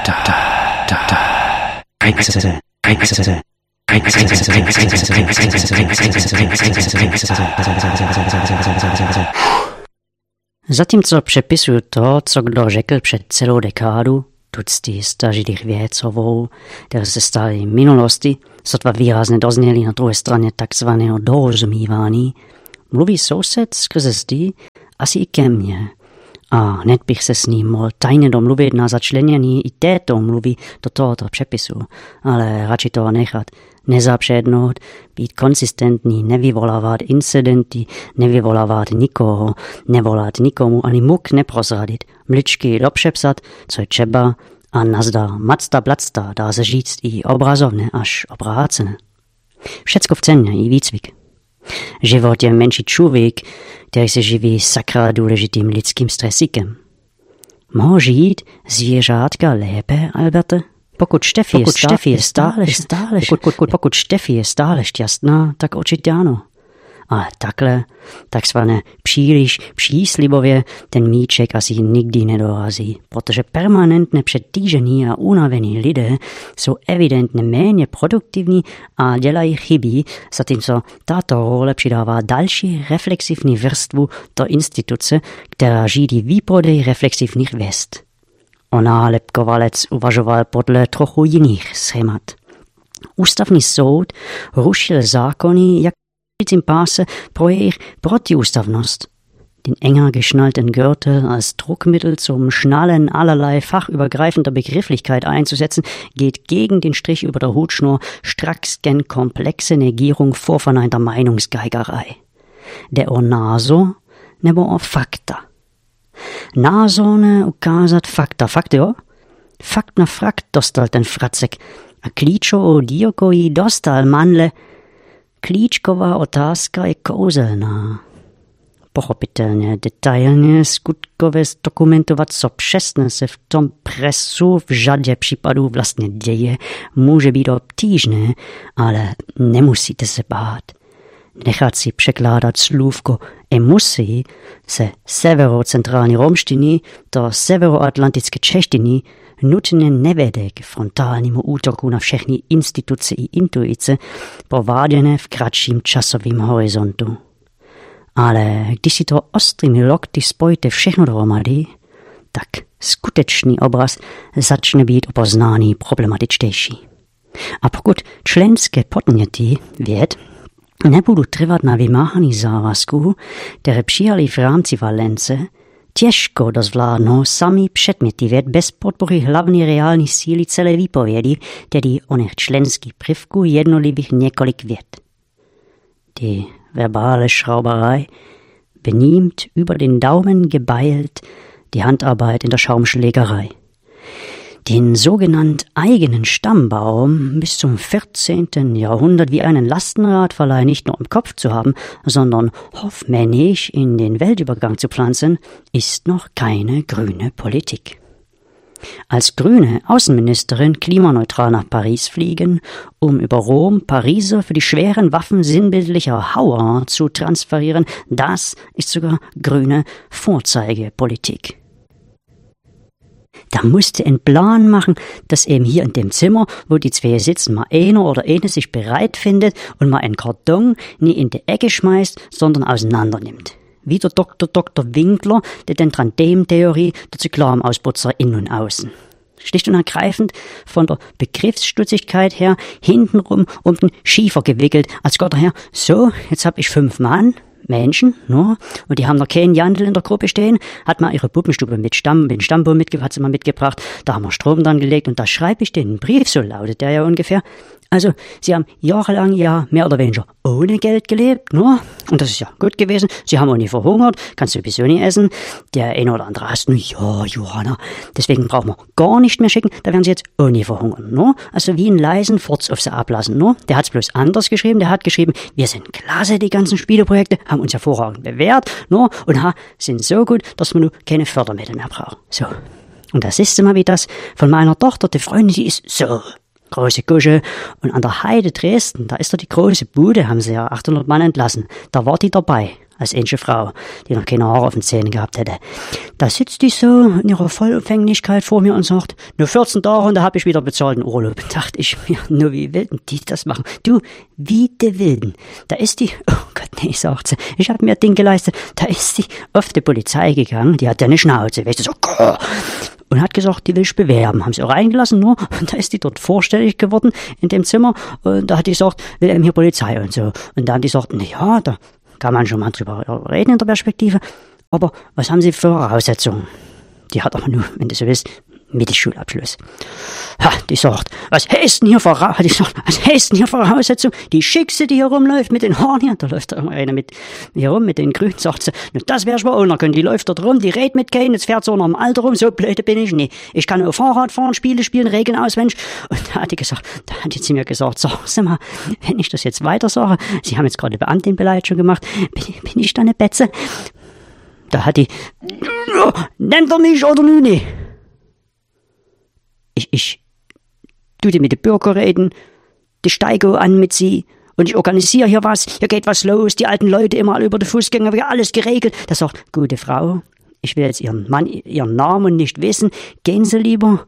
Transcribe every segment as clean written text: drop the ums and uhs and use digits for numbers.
Zatímco přepisuju to, co kdo řekl před celou dekádu, tucty stažilých věcovou, které se staly minulosti, sotva výrazně dozněly na druhé straně takzvaného dorozumívání, mluví soused skrze zdi asi i ke mně. A hned bych se s ním mohl tajně domluvit na začlenění i této mluvy do tohoto přepisu, ale radši toho nechat, nezapřednout, být konsistentní, nevyvolávat incidenty, nevyvolávat nikoho, nevolat nikomu, ani muk neprozradit, mličky dopřepsat, co je třeba, a nazdar macta blacta, dá se říct i obrazovně až obrácené. Všecko v ceně i výcvik. Život je menší člověk, který se živí sakra důležitým lidským stresíkem. Mohou žít zvířátka lépe, Alberte? Pokud Štefy je stále šťastná, tak určitě ano. Ale takhle, takzvané příliš příslibově, ten míček asi nikdy nedorazí, protože permanentně přetížení a unavení lidé jsou evidentně méně produktivní a dělají chyby, zatímco tato role přidává další reflexivní vrstvu do instituce, která řídí výprodej reflexivních vest. Nálepkovalec uvažoval podle trochu jiných schémat. Ústavní soud rušil zákony jak páse pro jejich protiústavnost. Den enger geschnallten Gürtel als Druckmittel zum Schnallen allerlei fachübergreifender Begrifflichkeit einzusetzen, geht gegen den Strich über der Hutschnur stracks gen komplexe Negierung vorverneinter Meinungsgeigerei. Jde o názor nebo o fakta. Názor ne ukázat fakta. Fakt jo? Fakt na frakt dostal ten fracek. A klíčovou dílkou jí dostal manle. Klíčková otázka je kouzelná. Pochopitelně, detailně, skutkově zdokumentovat, co přesně se v tom presu v řadě případů vlastně děje, může být obtížné, ale nemusíte se bát. Nechat si překládat slůvko musí se severocentrální romštiny do severoatlantické češtiny nutně nevede k frontálnímu útoku na všechny instituce i intuice prováděné v kratším časovém horizontu. Ale když si to ostrými lokty spojíte všechno dohromady, tak skutečný obraz začne být o poznání problematičtější. A pokud členské podněty věd nebudu trvat na vymáhání závazků, které přijali v rámci Valence, těžko dozvládnou sami předměty věd bez podpory hlavní reální síly celé výpovědi, tedy oněch členských prvků jednotlivých několik věd. Die verbale Schrauberei benimmt über den Daumen gebeilt die Handarbeit in der Schaumschlägerei. Den sogenannt eigenen Stammbaum bis zum 14. Jahrhundert wie einen Lastenradverleih nicht nur im Kopf zu haben, sondern hoffmännisch in den Weltübergang zu pflanzen, ist noch keine grüne Politik. Als grüne Außenministerin klimaneutral nach Paris fliegen, um über Rom Pariser für die schweren Waffen sinnbildlicher Hauer zu transferieren, das ist sogar grüne Vorzeigepolitik. Da musste ein Plan machen, dass eben hier in dem Zimmer, wo die zwei sitzen, mal einer oder eine sich bereit findet und mal einen Karton nie in die Ecke schmeißt, sondern auseinander nimmt. Wie der Dr. Winkler, der den Tandem-Theorie der Zyklamausbutzer innen und außen. Schlicht und ergreifend von der Begriffsstutzigkeit her hintenrum um den Schiefer gewickelt, als Gott daher, so, jetzt hab ich 5 Menschen, no, und die haben noch keinen Jandl in der Gruppe stehen, hat mal ihre Puppenstube mit den Stammbaum hat sie mal mitgebracht, da haben wir Strom dran gelegt und da schreibe ich denen einen Brief, so lautet der ja ungefähr. Also, sie haben jahrelang ja mehr oder weniger ohne Geld gelebt, no? Und das ist ja gut gewesen. Sie haben auch nie verhungert, kannst du sowieso nie essen. Der eine oder andere hast, ja, Johanna, deswegen brauchen wir gar nicht mehr schicken, da werden sie jetzt auch nie verhungern, no? Also wie einen leisen Furz auf sie ablassen, no? Der hat's bloß anders geschrieben, der hat geschrieben, wir sind klasse, die ganzen Spieleprojekte, haben uns hervorragend bewährt, no? Und sind so gut, dass man nur keine Fördermittel mehr braucht. So. Und da siehst du mal, wie das von meiner Tochter, die Freundin, die ist so große Kusche. Und an der Heide Dresden, da ist doch die große Bude, haben sie ja 800 Mann entlassen. Da war die dabei. als ähnliche Frau, die noch keine Haare auf den Zähnen gehabt hätte. Da sitzt die so in ihrer Vollumfänglichkeit vor mir und sagt, nur 14 Tage und da hab ich wieder bezahlten Urlaub. Dachte ich mir, nur wie wilden die das machen. Du, wie die Wilden. Da ist die, oh Gott, nee, sagt sie, ich hab mir ein Ding geleistet, da ist die auf die Polizei gegangen, die hat eine Schnauze, weißt du, so, und hat gesagt, die will ich bewerben. Haben sie auch reingelassen, nur, und da ist die dort vorstellig geworden in dem Zimmer, und da hat die gesagt, will eben hier Polizei und so. Und da haben die gesagt, na ja, da kann man schon mal drüber reden in der Perspektive, aber was haben sie für Voraussetzungen? Die hat aber nur, wenn du so willst, Mittelschulabschluss. Ha, die sagt, was heißt denn hier Voraussetzung? Die Schickste, die hier rumläuft mit den Haaren hier, da läuft da immer eine mit hier rum, mit den Grünen, sagt sie, das wär ich mal ohne können. Die läuft dort rum, die redet mit keinem, jetzt fährt so noch im Alter rum, so blöde bin ich, nee. Ich kann nur Fahrrad fahren, Spiele spielen, Regeln auswendig. Und da hat die zu mir gesagt, sag sie mal, wenn ich das jetzt weiter sage, Sie haben jetzt gerade Beamtenbeleidigung gemacht, bin ich da eine Betze? Da hat die, nennt er mich oder nun nicht? Ich tu dir mit den Bürger reden, die Steigo an mit sie und ich organisiere hier was, hier geht was los, die alten Leute immer alle über die Fußgänger, wir alles geregelt. Da sagt, gute Frau, ich will jetzt ihren Namen nicht wissen, Gänseleber.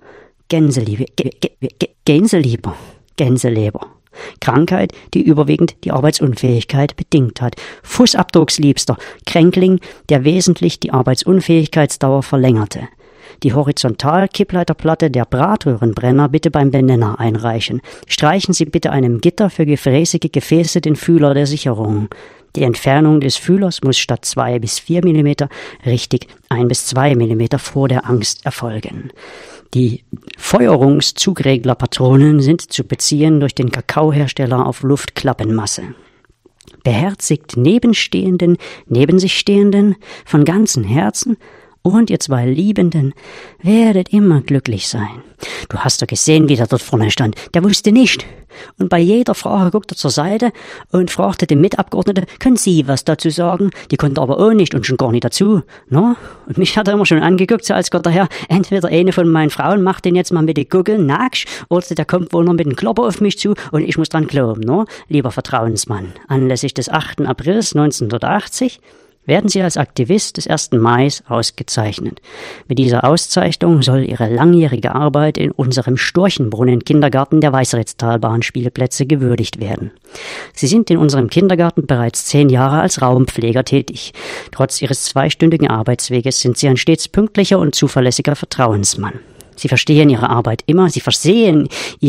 Krankheit, die überwiegend die Arbeitsunfähigkeit bedingt hat. Fußabdrucksliebster, Kränkling, der wesentlich die Arbeitsunfähigkeitsdauer verlängerte. Die Horizontal-Kippleiterplatte der Bratröhrenbrenner bitte beim Benenner einreichen. Streichen Sie bitte einem Gitter für gefräßige Gefäße den Fühler der Sicherung. Die Entfernung des Fühlers muss statt 2 bis 4 mm richtig 1 bis 2 mm vor der Angst erfolgen. Die Feuerungszugreglerpatronen sind zu beziehen durch den Kakaohersteller auf Luftklappenmasse. Beherzigt neben sich Stehenden, von ganzem Herzen und ihr zwei Liebenden werdet immer glücklich sein. Du hast doch gesehen, wie der dort vorne stand. Der wusste nicht. Und bei jeder Frage guckte er zur Seite und fragte den Mitabgeordneten, können Sie was dazu sagen? Die konnte aber auch nicht und schon gar nicht dazu. No? Und mich hat er immer schon angeguckt, so als Gott daher, entweder eine von meinen Frauen macht den jetzt mal mit den Guggeln, nagsch, oder der kommt wohl noch mit dem Klopper auf mich zu und ich muss dran glauben, no? Lieber Vertrauensmann, anlässlich des 8. Aprils 1980 werden Sie als Aktivist des 1. Mai ausgezeichnet. Mit dieser Auszeichnung soll Ihre langjährige Arbeit in unserem Storchenbrunnen-Kindergarten der Weißritztalbahn-Spielplätze gewürdigt werden. Sie sind in unserem Kindergarten bereits 10 Jahre als Raumpfleger tätig. Trotz Ihres 2-stündigen Arbeitsweges sind Sie ein stets pünktlicher und zuverlässiger Vertrauensmann. Sie verstehen Ihre Arbeit immer, Sie verstehen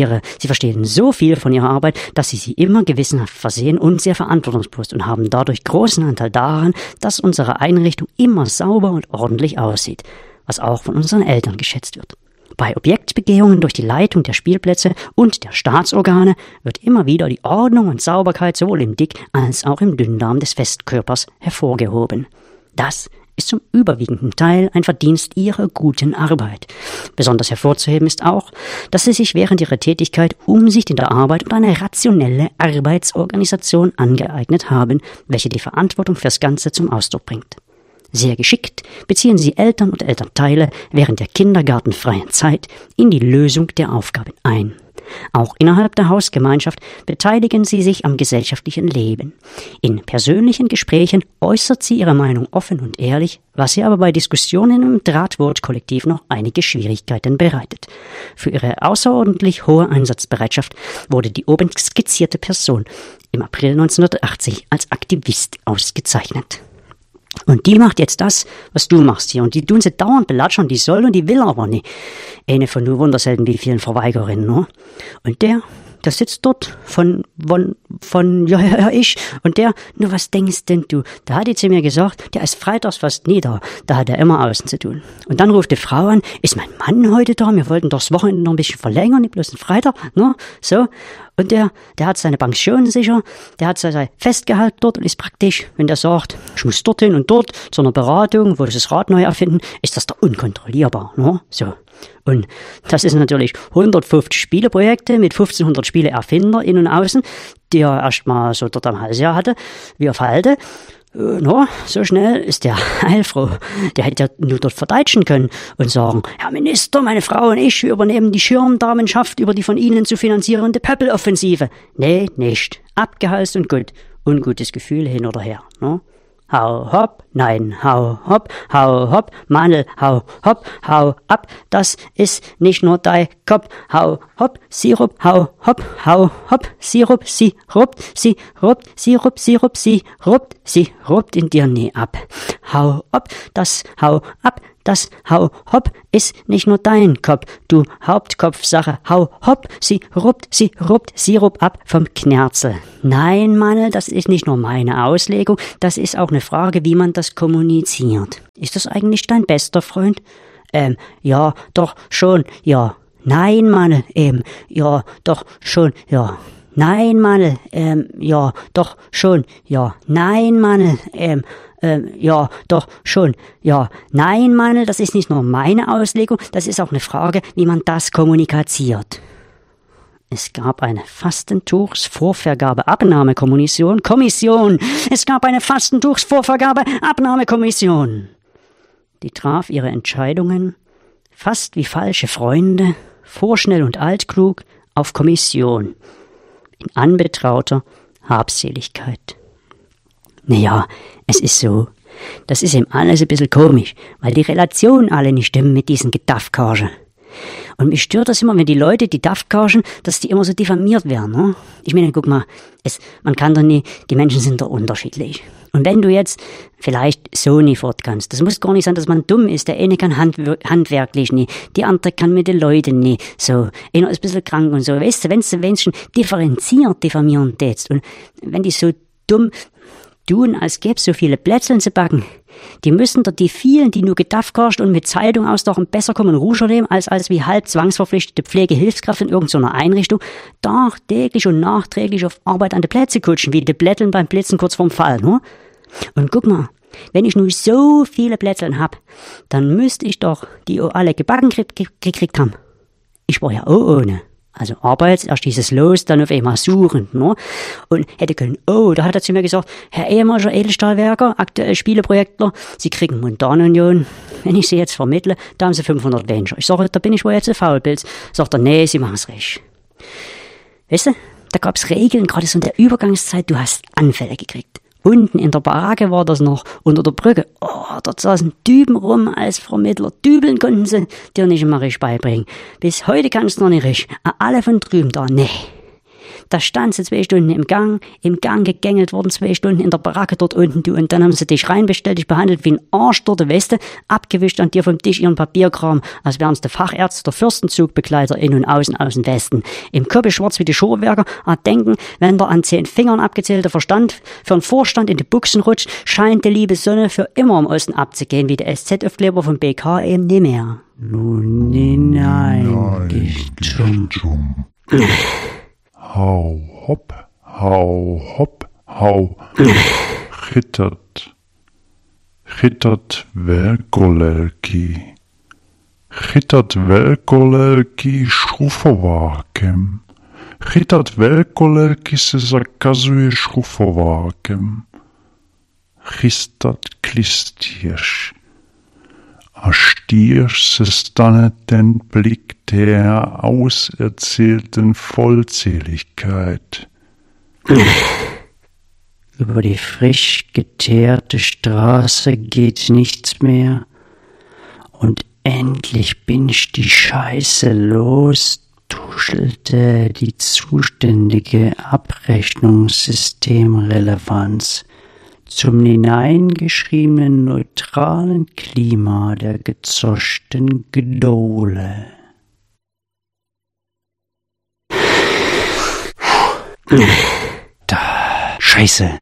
so viel von Ihrer Arbeit, dass Sie immer gewissenhaft versehen und sehr verantwortungsbewusst und haben dadurch großen Anteil daran, dass unsere Einrichtung immer sauber und ordentlich aussieht, was auch von unseren Eltern geschätzt wird. Bei Objektbegehungen durch die Leitung der Spielplätze und der Staatsorgane wird immer wieder die Ordnung und Sauberkeit sowohl im Dick- als auch im Dünndarm des Festkörpers hervorgehoben. Das ist zum überwiegenden Teil ein Verdienst Ihrer guten Arbeit. Besonders hervorzuheben ist auch, dass Sie sich während Ihrer Tätigkeit Umsicht in der Arbeit und eine rationelle Arbeitsorganisation angeeignet haben, welche die Verantwortung fürs Ganze zum Ausdruck bringt. Sehr geschickt beziehen Sie Eltern und Elternteile während der kindergartenfreien Zeit in die Lösung der Aufgaben ein. Auch innerhalb der Hausgemeinschaft beteiligen Sie sich am gesellschaftlichen Leben. In persönlichen Gesprächen äußert sie ihre Meinung offen und ehrlich, was ihr aber bei Diskussionen im Drahtwort-Kollektiv noch einige Schwierigkeiten bereitet. Für ihre außerordentlich hohe Einsatzbereitschaft wurde die oben skizzierte Person im April 1980 als Aktivist ausgezeichnet. Und die macht jetzt das, was du machst hier. Und die tun sie dauernd belatschern, die soll und die will aber nicht. Eine von nur wunderselten wie vielen Verweigerinnen, no? Und der sitzt dort ich. Und der, nur was denkst denn du? Da hat die zu mir gesagt, der ist freitags fast nie da. Da hat er immer außen zu tun. Und dann ruft die Frau an, ist mein Mann heute da? Wir wollten doch das Wochenende noch ein bisschen verlängern, nicht bloß einen Freitag, no? So. Und der hat seine Pension sicher, der hat sein Festgehalt dort und ist praktisch, wenn der sagt, ich muss dorthin und dort zu einer Beratung, wo das Rad neu erfinden, ist das da unkontrollierbar, no? So. Und das ist natürlich 150 Spieleprojekte mit 1500 Spieleerfinder in und außen, die er erstmal so dort am Halsjahr hatte, wie er verhalte. No, so schnell ist der heilfroh. Der hätte ja nur dort verdeutschen können und sagen, Herr Minister, meine Frau und ich, wir übernehmen die Schirmdamenschaft über die von Ihnen zu finanzierende Pöppel-Offensive. Nee, nicht. Abgehalst und gut. Ungutes Gefühl hin oder her. No? hau hopp, nein, hau hopp, Mandel, hau hopp, hau ab, das ist nicht nur dein Kopf, hau hopp, Sirup, hau hopp, Sirup, sie ruppt in dir nie ab. Hau ab, das hau hopp ist nicht nur dein Kopf, du Hauptkopfsache, hau hopp, sie ruppt Sirup ab vom Knerzel. Nein, Mann, das ist nicht nur meine Auslegung, das ist auch eine Frage, wie man das kommuniziert. Ist das eigentlich dein bester Freund? Ja, doch schon, ja. Nein, Mann, ja, doch schon, ja. Nein, Mann, ja, doch schon, ja. Nein, Mann, ja, doch schon, ja. Nein, Mann, das ist nicht nur meine Auslegung, das ist auch eine Frage, wie man das kommuniziert. Es gab eine Fastentuchsvorvergabe-Abnahmekommission. Es gab eine Fastentuchsvorvergabe-Abnahmekommission. Die traf ihre Entscheidungen, fast wie falsche Freunde, vorschnell und altklug, auf Kommission, in anbetrauter Habseligkeit. Naja, es ist so, das ist eben alles ein bisschen komisch, weil die Relationen alle nicht stimmen mit diesen Gedaffkarschen. Und mich stört das immer, wenn die Leute, die Daffkarschen, dass die immer so diffamiert werden. Ne? Ich meine, guck mal, man kann doch nie, die Menschen sind doch unterschiedlich. Und wenn du jetzt vielleicht so nie fort kannst, das muss gar nicht sein, dass man dumm ist. Der eine kann handwerklich nie, die andere kann mit den Leuten nie. So, einer ist ein bisschen krank und so. Weißt du, wenn du schon differenziert diffamieren tätst und wenn die so dumm tun, als gäbe es so viele Plätzchen zu backen, die müssen doch die vielen, die nur gedaffkarst und mit Zeitung ausdachen, besser kommen Ruscher nehmen, als wie halb zwangsverpflichtete Pflegehilfskraft in irgendeiner Einrichtung, tagtäglich und nachträglich auf Arbeit an die Plätze kutschen, wie die Blätteln beim Blitzen kurz vorm Fall, ne? Und guck mal, wenn ich nur so viele Plätzeln hab, dann müsste ich doch die alle gebacken gekriegt haben. Ich war ja auch ohne. Also Arbeits, erst dieses Los, dann auf einmal suchen, ne? Und hätte können, da hat er zu mir gesagt, Herr ehemaliger Edelstahlwerker, aktuell Spieleprojektler, Sie kriegen Montanunion. Wenn ich Sie jetzt vermittle, da haben Sie 500 weniger. Ich sage, da bin ich wohl jetzt ein Faulpilz. Sagt er, nee, Sie machen's recht. Weißt du, da gab's Regeln, gerade so in der Übergangszeit, du hast Anfälle gekriegt. Unten in der Baracke war das noch, unter der Brücke. Dort saßen Typen rum als Vermittler. Dübeln konnten sie dir nicht immer richtig beibringen. Bis heute kannst du noch nicht richtig. Alle von drüben da, nee. Da stand sie 2 Stunden im Gang gegängelt worden, 2 Stunden in der Baracke dort unten, du. Und dann haben sie dich reinbestellt, dich behandelt wie ein Arsch dort, weißt du, abgewischt an dir vom Tisch ihren Papierkram, als wären es die Fachärzte der Fürstenzugbegleiter in und außen aus dem Westen. Im Köppe schwarz wie die Schurwerker, denken, wenn der an 10 Fingern abgezählte Verstand für einen Vorstand in die Buchsen rutscht, scheint die liebe Sonne für immer im Osten abzugehen, wie der SZ-Aufkleber vom BK eben nicht mehr. Nun hinein, Dichtum. Hau hopp, hau, chittert velkolelki šrufovákem. Chytat velkolelki se zakazuje šrufovákem. Chystat klistierš. A Stier se stane den Blick der auserzählten Vollzähligkeit. Über die frisch geteerte Straße geht nichts mehr und endlich bin ich die Scheiße los, tuschelte die zuständige Abrechnungssystemrelevanz zum hineingeschriebenen neutralen Klima der gezoschten Gedole. Da, Scheiße.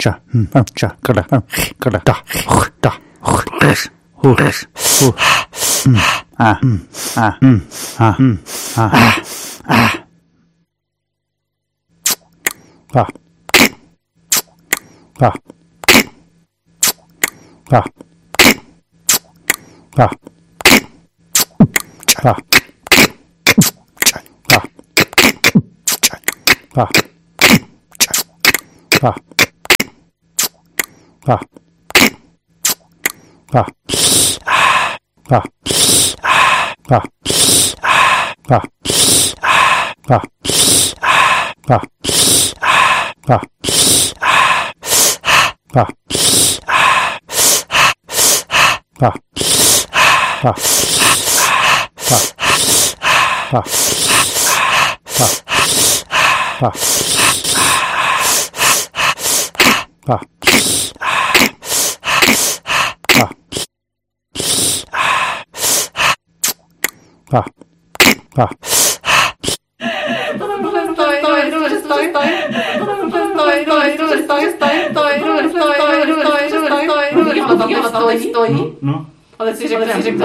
Ale si řekne,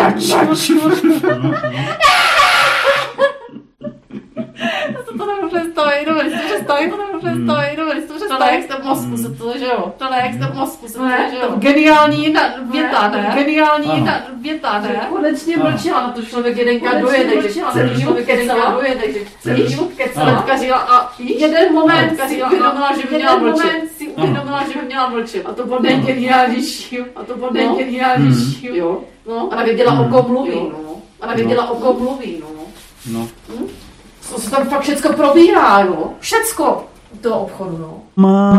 geniální věta, ne? Konečně mlčela, na to člověk jedenkrát dojede, že celý život kecela, a jeden moment si uvědomila, že by měla mlčet. A to bylo nejgeniálnější. Jo. No, a nevěděla, o kom mluví, no. To se tam fakt všecko probírá, jo. Všecko do obchodu, no.